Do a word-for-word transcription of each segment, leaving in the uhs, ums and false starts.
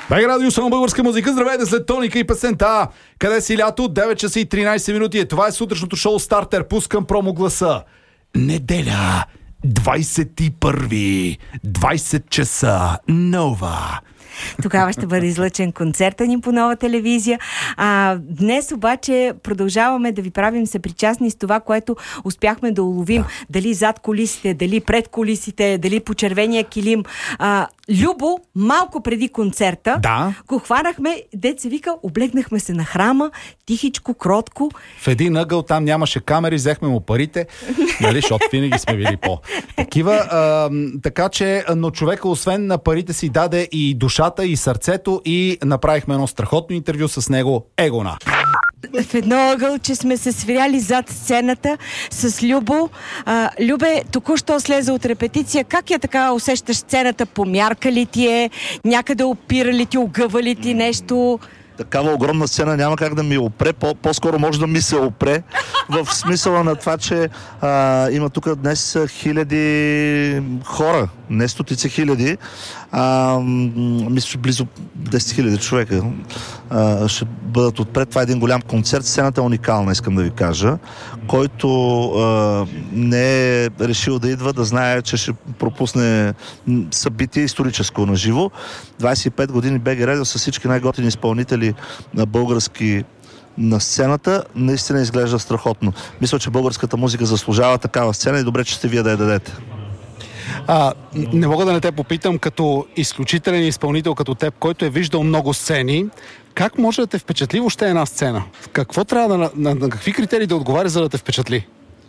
БГ Радио, само българска музика. Здравейте след тоника и песента. Къде си лято? девет часа и тринайсет минути. Това е сутрешното шоу Стартер. Пускам промо гласа. Неделя, двайсет и първи, двайсет часа, Нова. Тогава ще бъде излъчен концерта ни по Нова телевизия. А, днес обаче продължаваме да ви правим съпричастни с това, което успяхме да уловим. Да. Дали зад кулисите, дали пред кулисите, дали по червения килим. А, Любо, малко преди концерта, да. го хванахме, дет се вика, облегнахме се на храма, тихичко, кротко. В един ъгъл там нямаше камери, взехме му парите, нали, защото винаги сме били по такива. А, така че, но човека освен на парите си даде и душата, и сърцето, и направихме едно страхотно интервю с него. Егона. В едно ъгълче сме се свиряли зад сцената с Любо. А, Любе, току-що слезе от репетиция. Как я така усещаш сцената? Помярка ли ти е? Някъде опира ли ти, огъва ли ти нещо? Такава огромна сцена няма как да ми опре, По- по-скоро може да ми се опре, в смисъла на това, че а, има тук днес хиляди хора, не стотици хиляди, а, мисля, близо десет хиляди човека а, ще бъдат отпред. Това е един голям концерт, сцената е уникална, искам да ви кажа, който а, не е решил да идва, да знае, че ще пропусне събитие историческо на живо. двайсет и пет години БГ Радио с всички най-готини изпълнители на български на сцената, наистина изглежда страхотно. Мисля, че българската музика заслужава такава сцена и добре, че сте вие да я дадете. А, не мога да не те попитам, като изключителен изпълнител като теб, който е виждал много сцени, как може да те впечатли въобще една сцена? Какво трябва да, на, на какви критерии да отговаря, за да те впечатли?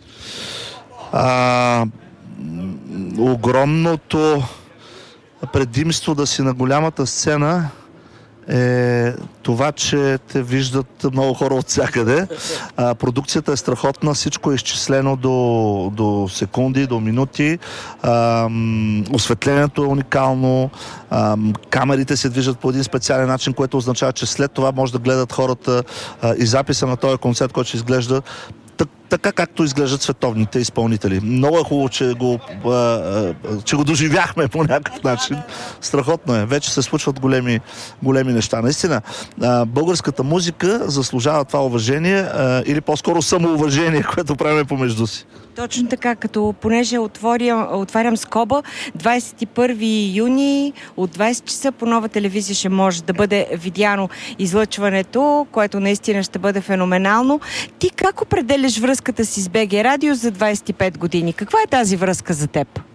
А, огромното предимство да си на голямата сцена е това, че те виждат много хора от всякъде. А, продукцията е страхотна, всичко е изчислено до, до секунди, до минути. А, осветлението е уникално. А, камерите се движат по един специален начин, което означава, че след това може да гледат хората а, и записа на този концерт, който ще изглежда така, както изглеждат световните изпълнители. Много е хубаво, че го, а, а, че го доживяхме по някакъв начин. Страхотно е. Вече се случват големи, големи неща. Наистина, а, българската музика заслужава това уважение а, или по-скоро самоуважение, което правим помежду си. Точно така, като понеже отворя, отварям скоба, двайсет и първи юни от двайсет часа по Нова телевизия ще може да бъде видяно излъчването, което наистина ще бъде феноменално. Ти как определяш връзката си с БГ Радио за двайсет и пет години? Каква е тази връзка за теб?